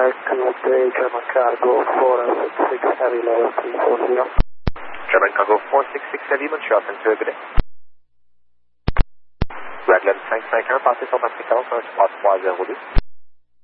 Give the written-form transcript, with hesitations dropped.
good day, German Cargo 466 Heavy level 340. German Cargo 466 Heavy, Montreal Center, good day. Red 11 5 passes sur Patrick 43.02.